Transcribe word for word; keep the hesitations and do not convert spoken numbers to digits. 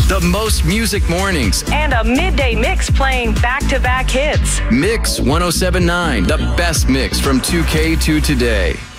the most music mornings, and a midday mix playing back-to-back hits. Mix one oh seven point nine, the best mix from two K to today.